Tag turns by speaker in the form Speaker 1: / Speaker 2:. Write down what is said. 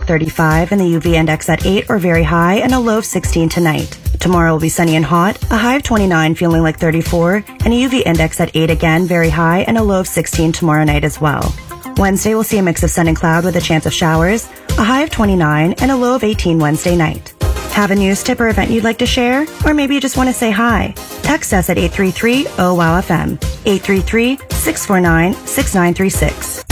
Speaker 1: 35 and the UV index at 8 or very high and a low of 16 tonight. Tomorrow will be sunny and hot, a high of 29 feeling like 34, and a UV index at 8 again, very high, and a low of 16 tomorrow night as well. Wednesday will see a mix of sun and cloud with a chance of showers, a high of 29, and a low of 18 Wednesday night. Have a news tip or event you'd like to share? Or maybe you just want to say hi? Text us at 833-OWOW-FM, 833-649-6936.